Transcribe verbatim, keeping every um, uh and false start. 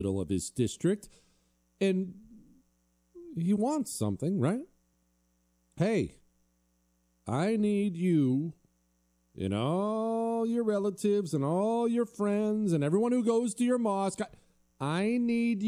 middle of his district, and he wants something, right? Hey, I need you and all your relatives and all your friends and everyone who goes to your mosque. I need